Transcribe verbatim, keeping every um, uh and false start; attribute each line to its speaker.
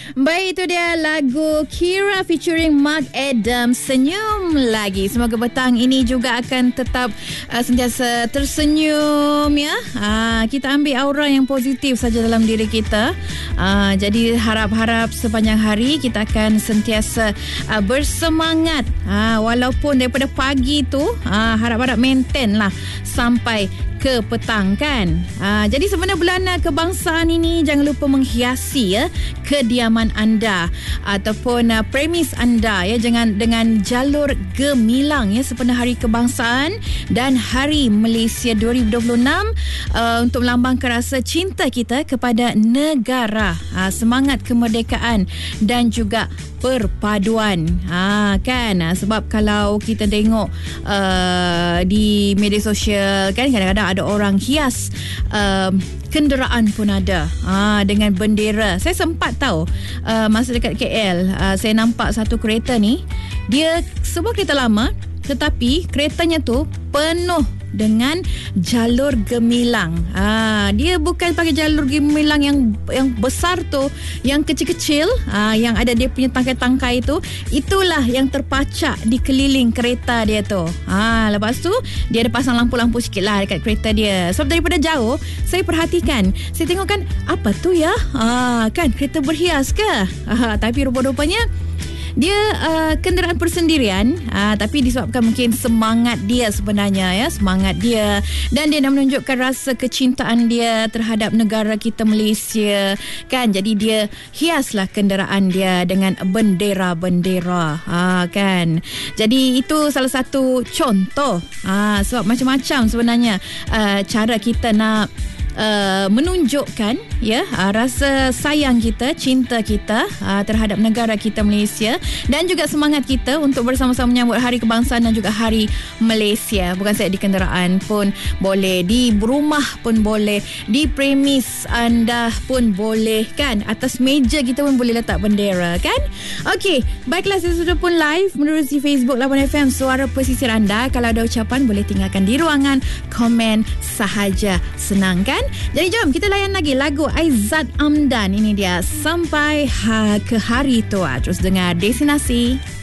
Speaker 1: Baik, itu dia lagu Kira featuring Mark Adam, Senyum Lagi. Semoga petang ini juga akan tetap uh, sentiasa tersenyum ya. Uh, kita ambil aura yang positif saja dalam diri kita. Uh, jadi harap-harap sepanjang hari kita akan sentiasa uh, bersemangat. Uh, walaupun daripada pagi tu uh, harap-harap maintain lah sampai ke petang kan. Ha, jadi sebenarnya bulan kebangsaan ini jangan lupa menghiasi ya kediaman anda ataupun uh, premis anda ya jangan dengan jalur gemilang ya sepenuh hari kebangsaan dan Hari Malaysia dua ribu dua puluh enam uh, untuk melambangkan rasa cinta kita kepada negara, ha, semangat kemerdekaan dan juga perpaduan. Ha, kan sebab kalau kita tengok uh, di media sosial kan kadang-kadang ada orang hias uh, kenderaan pun ada ha, dengan bendera. Saya sempat tahu uh, masa dekat K L uh, saya nampak satu kereta ni, dia sebuah kereta lama tetapi keretanya tu penuh dengan jalur gemilang. Ah, dia bukan pakai jalur gemilang yang yang besar tu, yang kecil-kecil, ah, yang ada dia punya tangkai-tangkai tu. Itulah yang terpacak di keliling kereta dia tu. Ah, lepas tu dia ada pasang lampu-lampu sikit lah dekat kereta dia. Sebab daripada jauh saya perhatikan, saya tengok kan apa tu ya? Ah, kan kereta berhias ke? Ah, tapi rupa-rupanya dia uh, kenderaan persendirian, uh, tapi disebabkan mungkin semangat dia sebenarnya ya, semangat dia, dan dia nak menunjukkan rasa kecintaan dia terhadap negara kita Malaysia kan. Jadi dia hiaslah kenderaan dia dengan bendera-bendera, uh, kan. Jadi itu salah satu contoh, uh, sebab macam-macam sebenarnya uh, cara kita nak Uh, menunjukkan ya uh, rasa sayang kita, cinta kita uh, terhadap negara kita Malaysia, dan juga semangat kita untuk bersama-sama menyambut Hari Kebangsaan dan juga Hari Malaysia. Bukan saja di kenderaan pun boleh, di rumah pun boleh, di premis anda pun boleh kan, atas meja kita pun boleh letak bendera kan. Okey, baiklah, saya sudah pun live menerusi Facebook lapan F M Suara Pesisir anda. Kalau ada ucapan boleh tinggalkan di ruangan komen sahaja, senang kan. Jadi jom kita layan lagi lagu Aizat Amdan. Ini dia Sampai ha- ke Hari Tua. Terus dengar Destinasi.